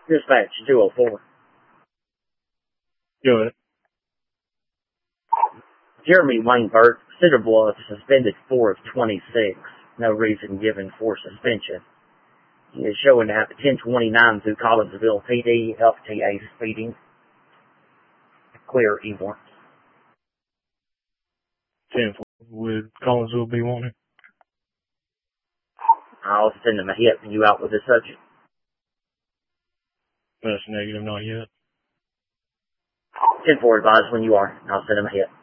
Dispatch 204. Go ahead. Jeremy Weinberg, Cedar Bluff, suspended 4 of 26. No reason given for suspension. He is showing at 1029 through Collinsville PD, FTA speeding. Clear E1. 10 would Collinsville be wanting? I'll send him a hit and you out with the subject. That's negative, not yet. 10-4 advise when you are, and I'll send him a hit.